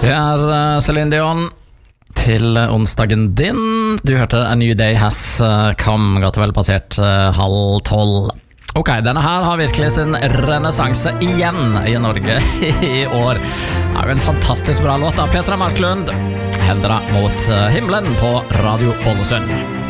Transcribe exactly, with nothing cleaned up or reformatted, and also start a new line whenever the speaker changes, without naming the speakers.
Det er uh, Celine Dion til onsdagen din. Du hørte A New Day Has uh, Come, godt og vel passert uh, halv tolv. Ok, denne her har virkelig sin renessanse igjen i Norge i år. Det er jo en fantastisk bra låt av Petra Marklund. Hender deg mot uh, himmelen på Radio Ålesund.